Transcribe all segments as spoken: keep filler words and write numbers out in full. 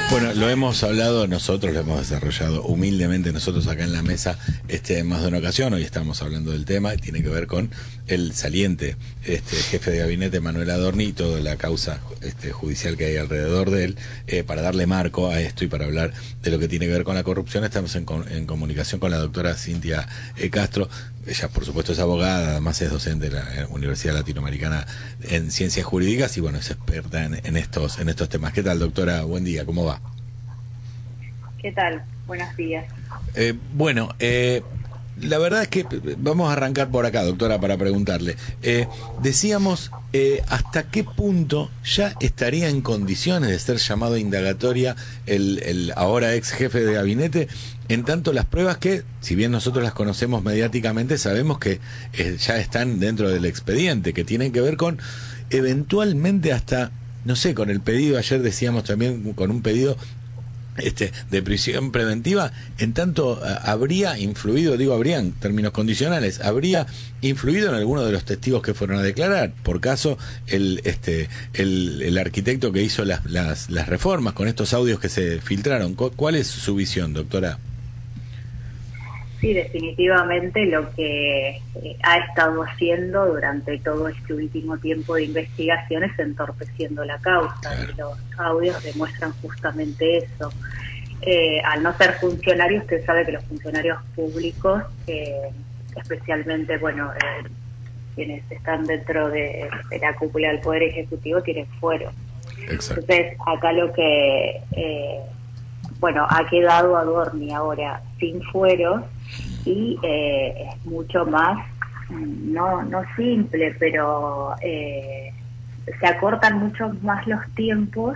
Bueno, lo hemos hablado nosotros, lo hemos desarrollado humildemente nosotros acá en la mesa este, en más de una ocasión. Hoy estamos hablando del tema y tiene que ver con el saliente este, jefe de gabinete Manuel Adorni y toda la causa este, judicial que hay alrededor de él. Eh, para darle marco a esto y para hablar de lo que tiene que ver con la corrupción, estamos en, en comunicación con la doctora Cintia eh, Castro. Ella, por supuesto, es abogada, además es docente de la Universidad Latinoamericana en Ciencias Jurídicas y, bueno, es experta en, en estos en estos temas. ¿Qué tal, doctora? Buen día, ¿cómo va? ¿Qué tal? Buenos días. Eh, bueno, eh, la verdad es que vamos a arrancar por acá, doctora, para preguntarle. Eh, decíamos, eh, ¿hasta qué punto ya estaría en condiciones de ser llamado a indagatoria el, el ahora ex jefe de gabinete? En tanto las pruebas que, si bien nosotros las conocemos mediáticamente, sabemos que eh, ya están dentro del expediente, que tienen que ver con, eventualmente hasta, no sé, con el pedido, ayer decíamos también, con un pedido este de prisión preventiva, en tanto uh, habría influido, digo habría en términos condicionales, habría influido en alguno de los testigos que fueron a declarar, por caso el este el, el arquitecto que hizo las, las, las reformas con estos audios que se filtraron. ¿Cuál es su visión, doctora? Sí, definitivamente lo que eh, ha estado haciendo durante todo este último tiempo de investigación es entorpeciendo la causa. Claro. Y los audios demuestran justamente eso. Eh, al no ser funcionarios, usted sabe que los funcionarios públicos, eh, especialmente, bueno, eh, quienes están dentro de, de la cúpula del Poder Ejecutivo, tienen fuero. Exacto. Entonces, acá lo que... Eh, bueno, ha quedado Adorni ahora sin fueros y eh, es mucho más, no no simple, pero eh, se acortan mucho más los tiempos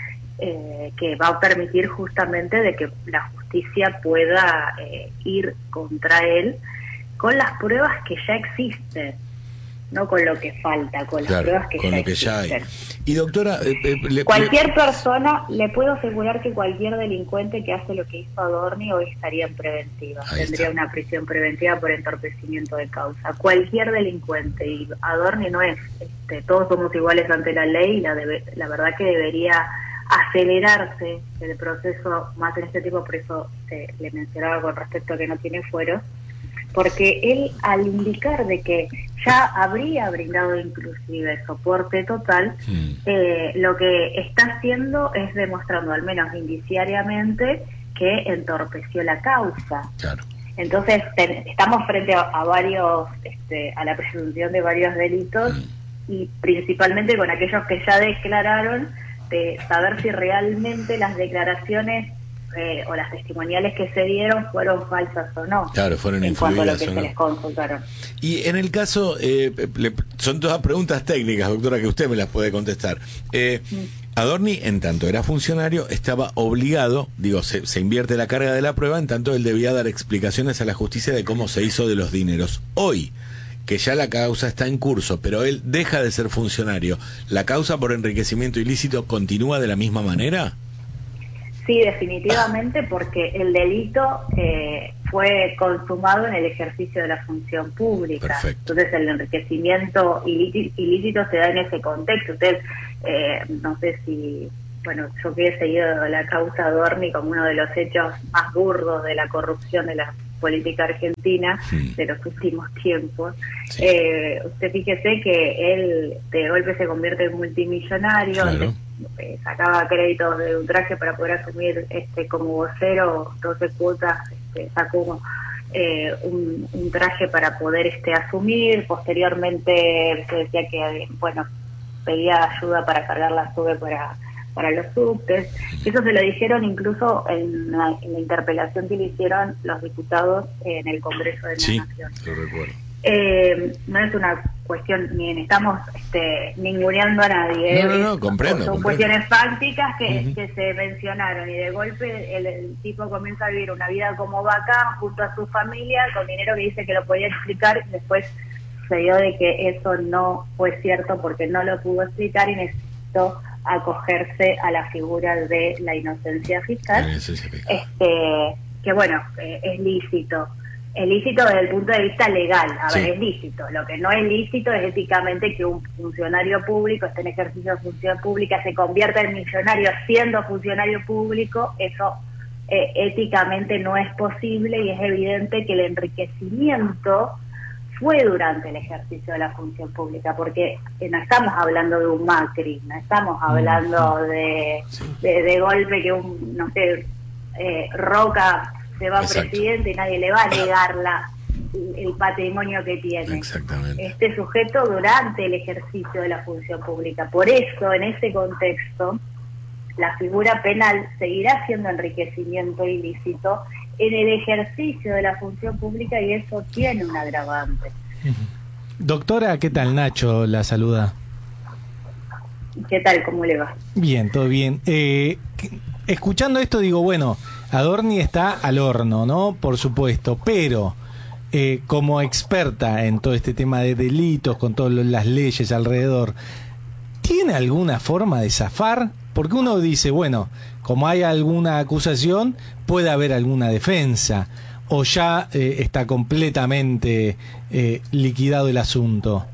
eh, que va a permitir justamente de que la justicia pueda eh, ir contra él con las pruebas que ya existen. No con lo que falta, con las claro, pruebas que, con ya, lo que existen. ya hay. Y doctora, eh, eh, le, cualquier le... persona, le puedo asegurar que cualquier delincuente que hace lo que hizo Adorni hoy estaría en preventiva. Ahí Tendría está. Una prisión preventiva por entorpecimiento de causa. Cualquier delincuente, y Adorni no es, este, todos somos iguales ante la ley, y la, debe, la verdad que debería acelerarse el proceso más en este tipo, por eso eh, le mencionaba con respecto a que no tiene fueros, porque él, al indicar de que ya habría brindado inclusive soporte total, mm. eh, lo que está haciendo es demostrando, al menos indiciariamente, que entorpeció la causa. Claro. Entonces, ten, estamos frente a, a varios, este, a la presunción de varios delitos, mm. y principalmente con aquellos que ya declararon, de saber si realmente las declaraciones Eh, o las testimoniales que se dieron fueron falsas o no. Claro, fueron en cuanto a lo que o se no. les consultaron. Y en el caso, eh, le, son todas preguntas técnicas, doctora, que usted me las puede contestar. Eh, mm. Adorni, en tanto era funcionario, estaba obligado, digo, se, se invierte la carga de la prueba, en tanto él debía dar explicaciones a la justicia de cómo se hizo de los dineros. Hoy, que ya la causa está en curso, pero él deja de ser funcionario, ¿la causa por enriquecimiento ilícito continúa de la misma manera? Sí, definitivamente, porque el delito eh, fue consumado en el ejercicio de la función pública. Perfecto. Entonces el enriquecimiento ilícito, ilícito se da en ese contexto. Usted, eh, no sé si, bueno, yo que he seguido la causa Adorni como uno de los hechos más burdos de la corrupción de la política argentina sí. de los últimos tiempos. Sí. Eh, usted fíjese que él de golpe se convierte en multimillonario, claro. eh, sacaba créditos de ultraje para poder asumir este como vocero, doce cuotas, este, sacó eh, un, un traje para poder este asumir, posteriormente se decía que, bueno, pedía ayuda para cargar la sube para para los subtes. Eso se lo dijeron incluso en la, en la interpelación que le hicieron los diputados en el Congreso de la sí, Nación. Lo recuerdo. Eh, no es una cuestión, ni estamos este, ninguneando a nadie. No, no, no, comprendo. Son comprendo. cuestiones fácticas que, uh-huh. que se mencionaron, y de golpe el, el tipo comienza a vivir una vida como vaca junto a su familia, con dinero que dice que lo podía explicar, y después se dio de que eso no fue cierto porque no lo pudo explicar y necesitó acogerse a la figura de la inocencia fiscal, la inocencia fiscal. este que bueno, eh, es lícito. Es lícito desde el punto de vista legal, a Sí. ver, es lícito. Lo que no es lícito es éticamente que un funcionario público esté en ejercicio de función pública, se convierta en millonario siendo funcionario público. Eso eh, éticamente no es posible, y es evidente que el enriquecimiento fue durante el ejercicio de la función pública, porque eh, no estamos hablando de un Macri, no estamos hablando de, de, de golpe que un, no sé, eh, Roca se va Exacto. presidente y nadie le va a negar la, el patrimonio que tiene. Exactamente. Este sujeto durante el ejercicio de la función pública. Por eso, en ese contexto, la figura penal seguirá siendo enriquecimiento ilícito en el ejercicio de la función pública, y eso tiene un agravante. Doctora, ¿qué tal? Nacho la saluda. ¿Qué tal? ¿Cómo le va? Bien, todo bien. Eh, escuchando esto digo, bueno, Adorni está al horno, ¿no? Por supuesto, pero eh, como experta en todo este tema de delitos, con todas las leyes alrededor, ¿tiene alguna forma de zafar? Porque uno dice, bueno, como hay alguna acusación, puede haber alguna defensa, o ya eh, está completamente eh, liquidado el asunto.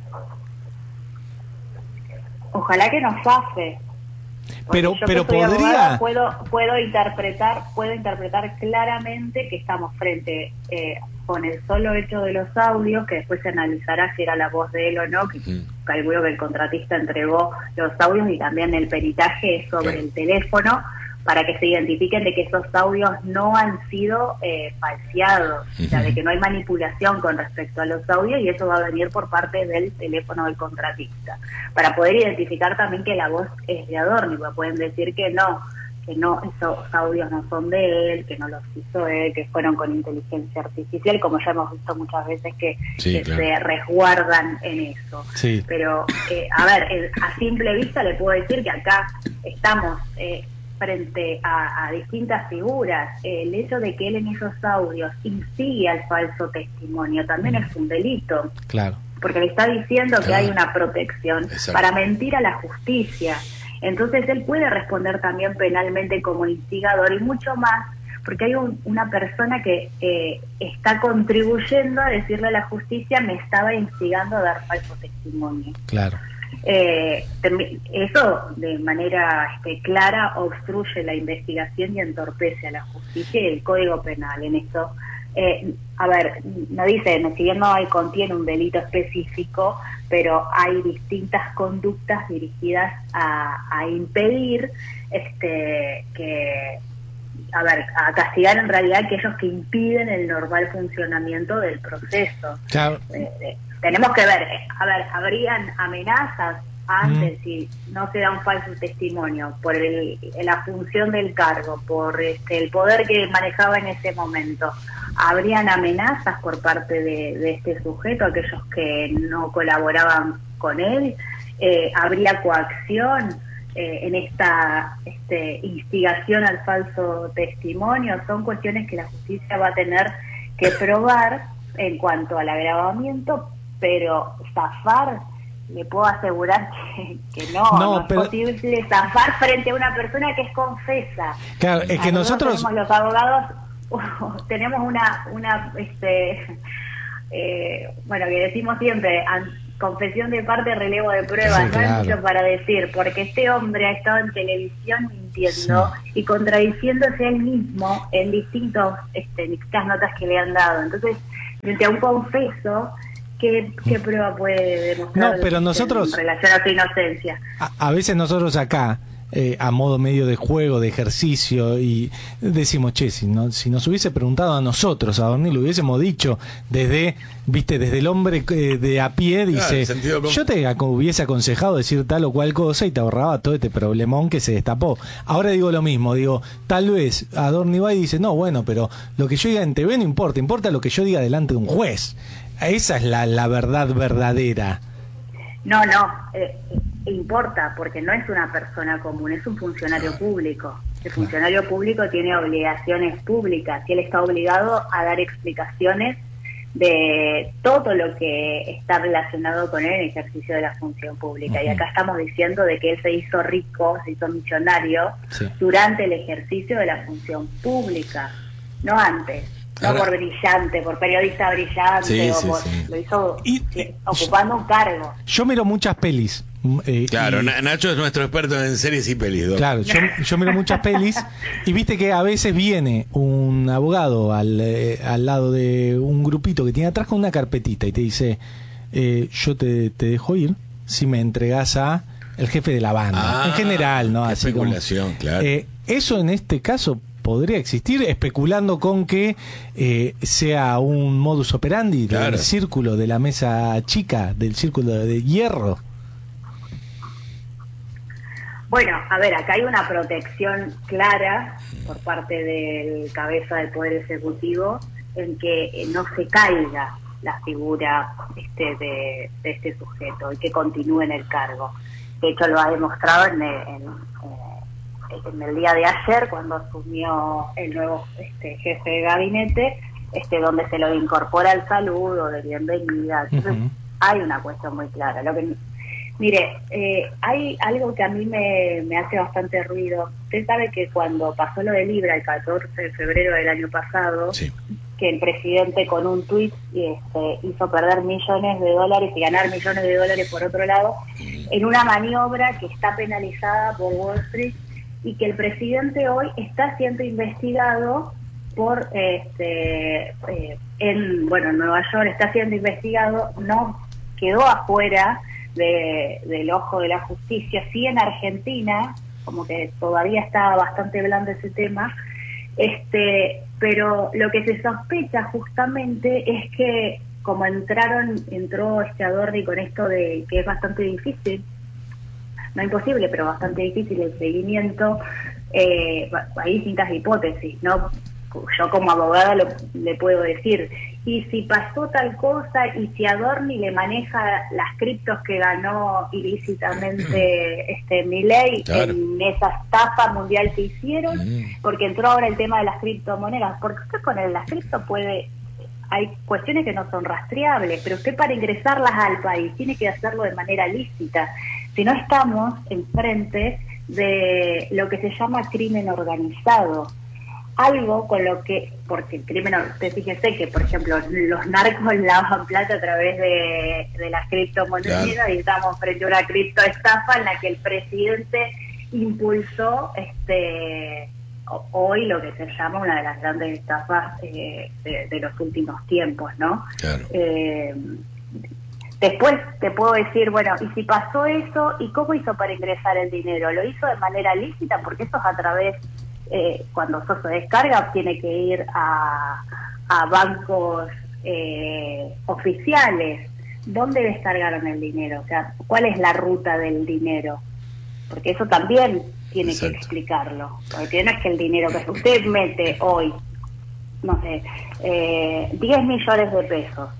Ojalá que nos zafe. Pero, yo pero que soy podría... abogada, puedo puedo interpretar puedo interpretar claramente que estamos frente eh, con el solo hecho de los audios, que después se analizará si era la voz de él o no, que Mm. calculo que el contratista entregó los audios, y también el peritaje sobre Claro. el teléfono, para que se identifiquen de que esos audios no han sido eh, falseados, o sea, de que no hay manipulación con respecto a los audios, y eso va a venir por parte del teléfono del contratista, para poder identificar también que la voz es de Adorni, porque pueden decir que no, que no, esos audios no son de él, que no los hizo él, que fueron con inteligencia artificial, como ya hemos visto muchas veces que, Sí, que claro. se resguardan en eso. Sí. Pero, eh, a ver, eh, a simple vista le puedo decir que acá estamos eh, frente a, a distintas figuras. El hecho de que él en esos audios instigue al falso testimonio también es un delito, Claro. porque le está diciendo que Claro. hay una protección Exacto. para mentir a la justicia. Entonces él puede responder también penalmente como instigador, y mucho más, porque hay un, una persona que eh, está contribuyendo a decirle a la justicia: me estaba instigando a dar falso testimonio. Claro. Eh, eso de manera este, clara obstruye la investigación y entorpece a la justicia y el Código Penal en esto. Eh, a ver, no dice, si bien no hay, contiene un delito específico, pero hay distintas conductas dirigidas a, a impedir este que, a ver, a castigar en realidad aquellos que impiden el normal funcionamiento del proceso. Claro. Eh, eh, tenemos que ver, eh, a ver, habrían amenazas antes Mm. si no se da un falso testimonio por el, la función del cargo, por este, el poder que manejaba en ese momento. Habrían amenazas por parte de, de este sujeto, aquellos que no colaboraban con él. Eh, habría coacción eh, en esta este, instigación al falso testimonio. Son cuestiones que la justicia va a tener que probar en cuanto al agravamiento, pero zafar, le puedo asegurar que, que no, No, no, pero- es posible zafar frente a una persona que es confesa. Claro, es que A nosotros... tenemos los abogados, tenemos una, una este, eh, bueno, que decimos siempre, an- confesión de parte, relevo de pruebas, Sí, no hay claro. mucho para decir, porque este hombre ha estado en televisión mintiendo y contradiciéndose a él mismo en distintos, este, distintas notas que le han dado. Entonces, frente a un confeso, ¿qué, qué prueba puede demostrar No, pero en nosotros- relación a su inocencia? A, a veces nosotros acá, eh, a modo medio de juego, de ejercicio, y decimos, che, si, no, si nos hubiese preguntado a nosotros, a Adorni, lo hubiésemos dicho desde, viste, desde el hombre eh, de a pie, dice, el sentido común. yo te ac- hubiese aconsejado decir tal o cual cosa y te ahorraba todo este problemón que se destapó. Ahora digo lo mismo, digo, tal vez Adorni va y dice, no, bueno, pero lo que yo diga en T V no importa, importa lo que yo diga delante de un juez. Esa es la, la verdad verdadera. No, no, eh, importa, porque no es una persona común, es un funcionario público. El funcionario público tiene obligaciones públicas y él está obligado a dar explicaciones de todo lo que está relacionado con él en el ejercicio de la función pública. Y acá estamos diciendo de que él se hizo rico, se hizo millonario Sí. durante el ejercicio de la función pública, no antes. no Ahora, por brillante, por periodista brillante, sí, o sí, por, sí. lo hizo Y- eh, ocupando un cargo. Yo miro muchas pelis. eh, Claro, y- Na- Nacho es nuestro experto en series y pelis. Doc. Claro, yo, yo miro muchas pelis y viste que a veces viene un abogado al, eh, al lado de un grupito que tiene atrás con una carpetita y te dice, eh, yo te, te dejo ir si me entregas a el jefe de la banda. Ah, en general, ¿no? qué Así como- especulación, claro. Eh, eso en este caso podría existir, especulando con que eh, sea un modus operandi Claro. del círculo de la mesa chica, del círculo de hierro. Bueno, a ver, acá hay una protección clara por parte del cabeza del Poder Ejecutivo en que eh, no se caiga la figura este, de, de este sujeto y que continúe en el cargo. De hecho, lo ha demostrado en, el- en, eh, en el día de ayer, cuando asumió el nuevo este, jefe de gabinete, este, donde se lo incorpora el saludo de bienvenida. Entonces, Ujú. hay una cuestión muy clara. Lo que Mire, eh, hay algo que a mí me, me hace bastante ruido. Usted sabe que cuando pasó lo de Libra, el catorce de febrero del año pasado, Sí. que el presidente con un tuit este, hizo perder millones de dólares y ganar millones de dólares por otro lado, en una maniobra que está penalizada por Wall Street y que el presidente hoy está siendo investigado por, este, eh, en, bueno, en Nueva York está siendo investigado, no quedó afuera de, del ojo de la justicia, sí en Argentina, como que todavía está bastante blando ese tema, este, pero lo que se sospecha justamente es que como entraron, entró este Adorni con esto de que es bastante difícil, no imposible, pero bastante difícil el seguimiento, eh, hay distintas hipótesis, ¿no? Yo como abogada lo, le puedo decir, y si pasó tal cosa, y si Adorni le maneja las criptos que ganó ilícitamente este Milei Claro. en esa estafa mundial que hicieron, Mm. porque entró ahora el tema de las criptomonedas, porque usted con el, las criptos puede, hay cuestiones que no son rastreables, pero usted para ingresarlas al país tiene que hacerlo de manera lícita, si no estamos enfrente de lo que se llama crimen organizado. Algo con lo que, porque el crimen, usted fíjese que, por ejemplo, los narcos lavan plata a través de, de las criptomonedas, claro. Y estamos frente a una criptoestafa en la que el presidente impulsó este hoy lo que se llama una de las grandes estafas eh, de, de los últimos tiempos, ¿no? Claro. Eh, después te puedo decir, bueno, ¿y si pasó eso? ¿Y cómo hizo para ingresar el dinero? ¿Lo hizo de manera lícita? Porque eso es a través... Eh, cuando eso se descarga tiene que ir a, a bancos eh, oficiales. ¿Dónde descargaron el dinero? O sea, ¿cuál es la ruta del dinero? Porque eso también tiene Exacto. que explicarlo. Porque no es que el dinero que usted mete hoy, no sé, eh, diez millones de pesos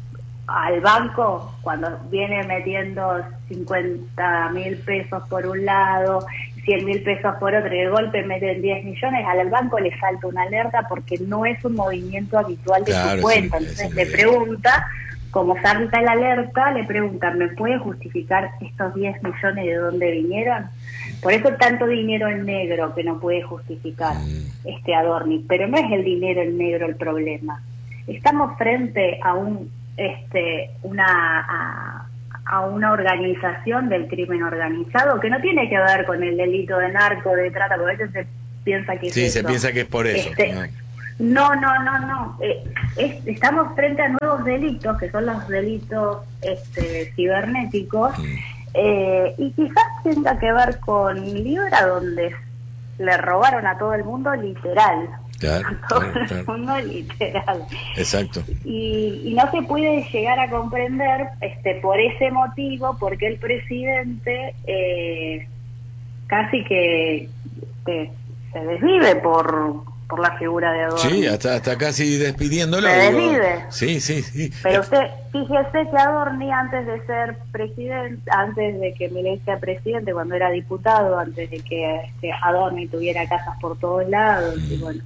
al banco, cuando viene metiendo cincuenta mil pesos por un lado, cien mil pesos por otro, y de golpe meten diez millones, al banco le salta una alerta porque no es un movimiento habitual de claro, su cuenta. sí, Entonces sí, le sí. pregunta, como salta la alerta, le preguntan, ¿me puede justificar estos diez millones de dónde vinieron? Por eso tanto dinero en negro que no puede justificar Mm. este Adorni, pero no es el dinero en negro el problema. Estamos frente a un este una a, a una organización del crimen organizado que no tiene que ver con el delito de narco, de trata, porque a veces se piensa que es Sí, se eso. piensa que es por eso. Este, ¿no? No, no, no, no. Eh, es, estamos frente a nuevos delitos, que son los delitos este, cibernéticos, Mm. eh, y quizás tenga que ver con Libra, donde le robaron a todo el mundo literal. Claro, A todo claro, el claro. mundo literal. Exacto. Y, y no se puede llegar a comprender este por ese motivo, porque el presidente eh, casi que, que se desvive por por la figura de Adorni. Sí, hasta, hasta casi despidiéndolo. Se digo, desvive. sí, sí, sí. Pero usted, fíjese que Adorni, antes de ser presidente, antes de que Milei sea presidente, cuando era diputado, antes de que este, Adorni tuviera casas por todos lados, y bueno,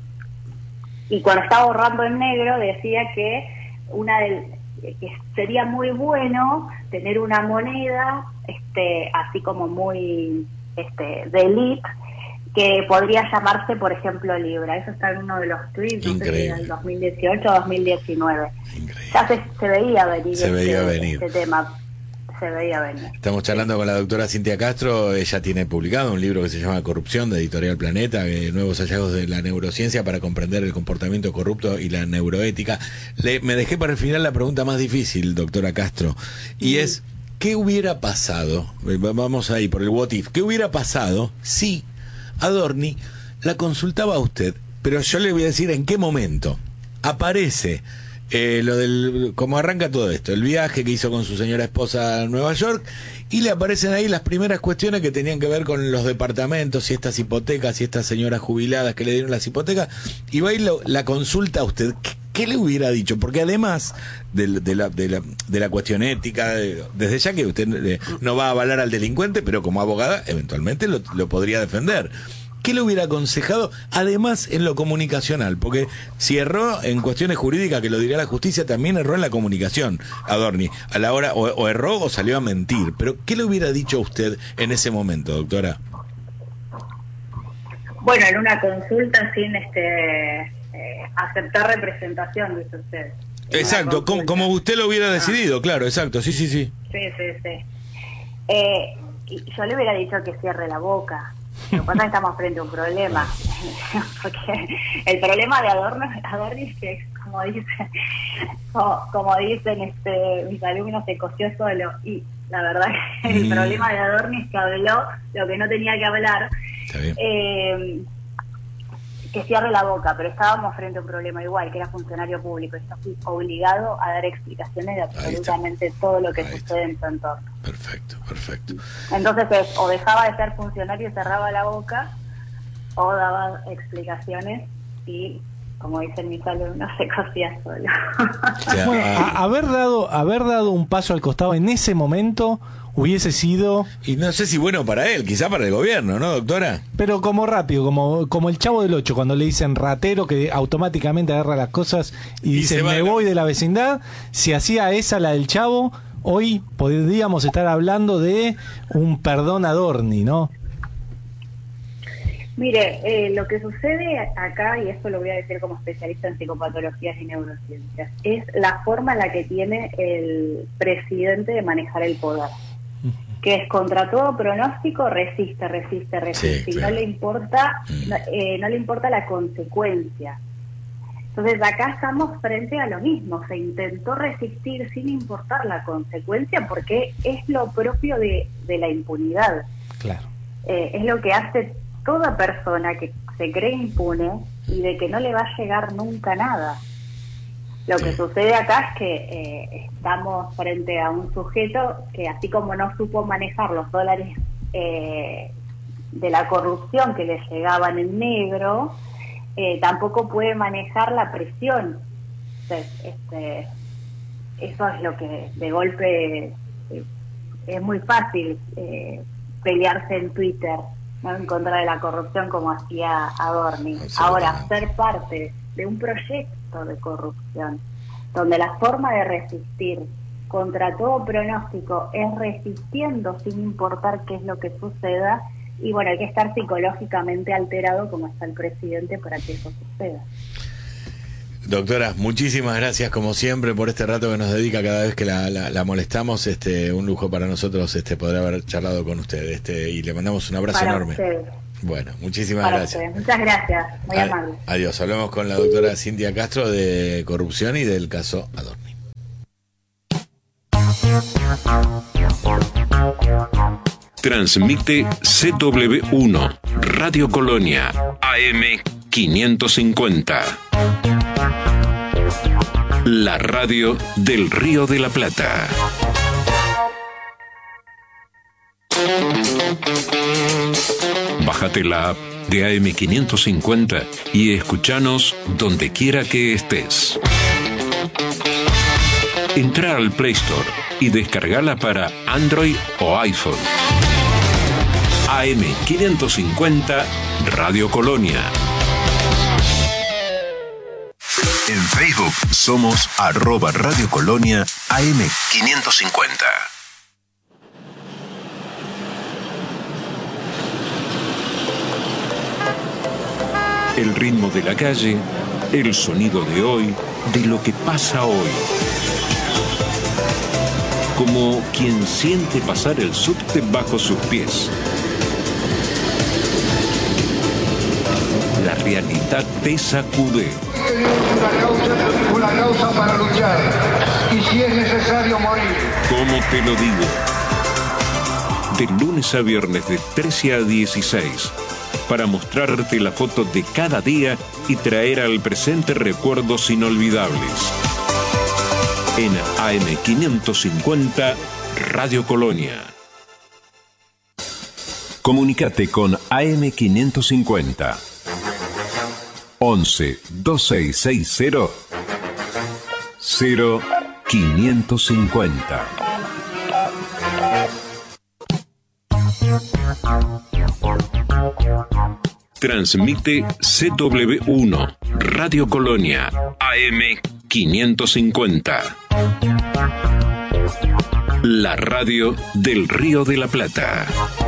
y cuando estaba ahorrando en negro decía que una del, que sería muy bueno tener una moneda este así como muy este de elite que podría llamarse, por ejemplo, Libra. Eso está en uno de los tweets, no sé si del dos mil dieciocho o dos mil diecinueve. Increíble. Ya se, se veía venir, se este, veía venir este tema. Se veía venir. Estamos charlando con la doctora Cintia Castro. Ella tiene publicado un libro que se llama Corrupción, de Editorial Planeta, eh, nuevos hallazgos de la neurociencia para comprender el comportamiento corrupto y la neuroética. Le, me dejé para el final la pregunta más difícil, doctora Castro, y mm. es, ¿qué hubiera pasado? Vamos ahí por el what if. ¿Qué hubiera pasado si Adorni la consultaba a usted? Pero yo le voy a decir en qué momento aparece Eh, lo del, cómo arranca todo esto, el viaje que hizo con su señora esposa a Nueva York, y le aparecen ahí las primeras cuestiones que tenían que ver con los departamentos y estas hipotecas y estas señoras jubiladas que le dieron las hipotecas, y va y lo, la consulta a usted. ¿Qué, qué le hubiera dicho? Porque además de, de, la, de, la, de la cuestión ética, de, desde ya que usted eh, no va a avalar al delincuente, pero como abogada eventualmente lo, lo podría defender. ¿Qué le hubiera aconsejado, además, en lo comunicacional? Porque si erró en cuestiones jurídicas, que lo diría la justicia, también erró en la comunicación, Adorni, a la hora, o, o erró o salió a mentir. Pero, ¿qué le hubiera dicho a usted en ese momento, doctora? Bueno, en una consulta sin este eh, aceptar representación, dice usted. Exacto, como, como usted lo hubiera decidido, ah. claro, exacto, sí, sí, sí. Sí, sí, sí. Eh, yo le hubiera dicho que cierre la boca. Lo que pasa es que estamos frente a un problema, porque el problema de Adorno, Adorni es que, como dicen, como, como dicen este, mis alumnos, se coció solo, y la verdad que el mm. problema de Adorni es que habló lo que no tenía que hablar, eh, que cierre la boca, pero estábamos frente a un problema igual, que era funcionario público, y está obligado a dar explicaciones de absolutamente todo lo que Ahí sucede está. en su entorno. Perfecto, perfecto. Entonces es, o dejaba de ser funcionario y cerraba la boca, o daba explicaciones y, como dicen mis alumnos, se cosía solo. Bueno, a, haber dado, haber dado un paso al costado en ese momento hubiese sido... Y no sé si bueno para él, quizá para el gobierno, ¿no, doctora? Pero como rápido, como como el Chavo del Ocho, cuando le dicen ratero, que automáticamente agarra las cosas y, y dice, me voy de la vecindad. Si hacía esa la del Chavo, hoy podríamos estar hablando de un perdón a Adorni, ¿no? Mire, eh, lo que sucede acá, y esto lo voy a decir como especialista en psicopatologías y neurociencias, es la forma en la que tiene el presidente de manejar el poder, que es contra todo pronóstico, resiste, resiste, resiste, sí, y claro. no le importa, no, eh, no le importa la consecuencia. Entonces acá estamos frente a lo mismo, se intentó resistir sin importar la consecuencia, porque es lo propio de, de la impunidad. Claro. Eh, es lo que hace toda persona que se cree impune y de que no le va a llegar nunca nada. Lo que sucede acá es que eh, estamos frente a un sujeto que, así como no supo manejar los dólares eh, de la corrupción que le llegaban en negro, eh, tampoco puede manejar la presión. Entonces, este, eso es lo que de golpe eh, es muy fácil eh, pelearse en Twitter, ¿no?, en contra de la corrupción, como hacía Adorni. Ahora, ser parte de un proyecto de corrupción, donde la forma de resistir contra todo pronóstico es resistiendo sin importar qué es lo que suceda, y bueno, hay que estar psicológicamente alterado como está el presidente para que eso suceda. Doctora, muchísimas gracias como siempre por este rato que nos dedica cada vez que la, la, la molestamos. Este, un lujo para nosotros este poder haber charlado con usted, este, y le mandamos un abrazo para enorme. Ustedes. Bueno, muchísimas para gracias. Ustedes. Muchas gracias, muy A, amable. Adiós, hablamos con la doctora Cintia Castro de corrupción y del caso Adorni. Transmite C W uno, Radio Colonia, A M quinientos cincuenta. La radio del Río de la Plata. Bájate la app de A M quinientos cincuenta y escúchanos donde quiera que estés. Entra al Play Store y descargala para Android o iPhone. A M quinientos cincuenta Radio Colonia. En Facebook somos arroba Radio Colonia A M quinientos cincuenta. El ritmo de la calle, el sonido de hoy, de lo que pasa hoy. Como quien siente pasar el subte bajo sus pies. La realidad te sacude. Una causa, una causa para luchar, y si es necesario morir. ¿Cómo te lo digo? De lunes a viernes de trece a dieciséis, para mostrarte la foto de cada día y traer al presente recuerdos inolvidables. En A M quinientos cincuenta, Radio Colonia. Comunicate con A M quinientos cincuenta. once, veintiséis sesenta, cero quinientos cincuenta. Transmite C W uno, Radio Colonia, A M quinientos cincuenta. La radio del Río de la Plata.